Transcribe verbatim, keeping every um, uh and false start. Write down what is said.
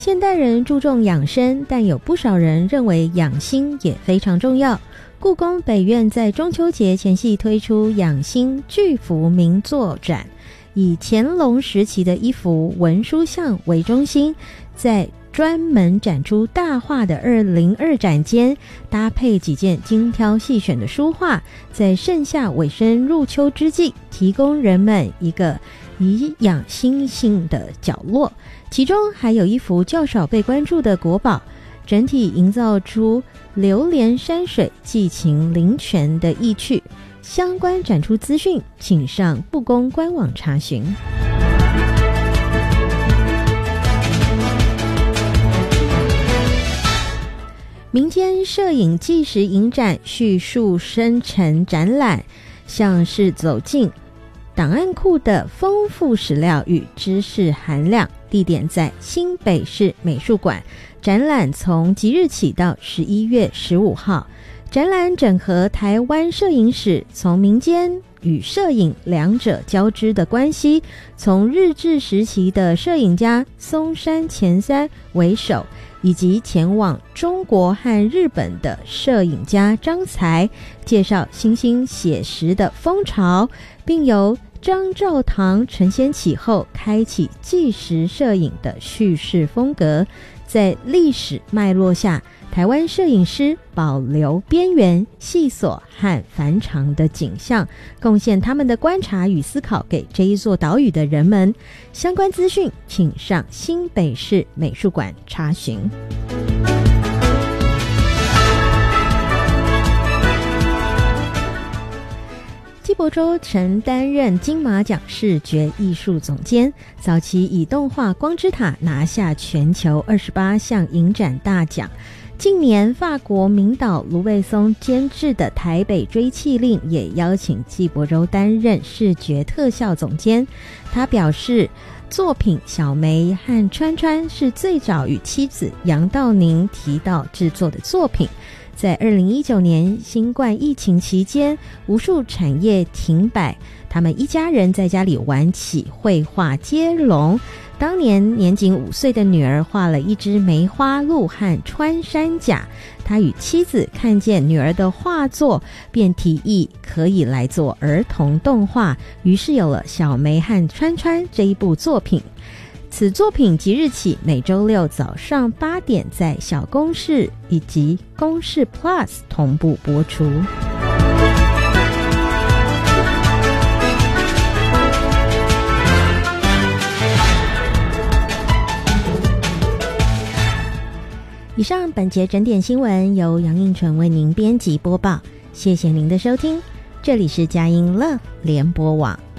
现代人注重养生，但有不少人认为养心也非常重要。故宫北院在中秋节前夕推出养心巨幅名作展，以乾隆时期的一幅文书像为中心，在专门展出大画的二零二展间，搭配几件精挑细选的书画，在盛夏尾声入秋之际，提供人们一个以养心性的角落。其中还有一幅较少被关注的国宝，整体营造出流连山水、寄情灵泉的意趣。相关展出资讯，请上故宫官网查询。民间摄影纪实影展叙述生成展览，像是走进档案库的丰富史料与知识含量，地点在新北市美术馆。展览从即日起到十一月十五号。展览整合台湾摄影史，从民间与摄影两者交织的关系，从日治时期的摄影家松山千三为首，以及前往中国和日本的摄影家张才，介绍新兴写实的风潮，并由张照堂承先启后，开启纪实摄影的叙事风格。在历史脉络下，台湾摄影师保留边缘、细琐和繁长的景象，贡献他们的观察与思考给这一座岛屿的人们。相关资讯请上新北市美术馆查询。纪伯洲曾担任金马奖视觉艺术总监，早期以动画《光之塔》拿下全球二十八项影展大奖。近年法国名导卢贝松监制的《台北追气令》也邀请纪伯洲担任视觉特效总监。他表示，作品小梅和川川是最早与妻子杨道宁提到制作的作品。在二零一九年新冠疫情期间，无数产业停摆，他们一家人在家里玩起绘画接龙。当年年仅五岁的女儿画了一只梅花鹿和穿山甲，他与妻子看见女儿的画作，便提议可以来做儿童动画，于是有了小梅和川川这一部作品。此作品即日起每周六早上八点在小公视以及公视 Plus 同步播出。以上本节整点新闻由杨映纯为您编辑播报，谢谢您的收听，这里是佳音乐联播网。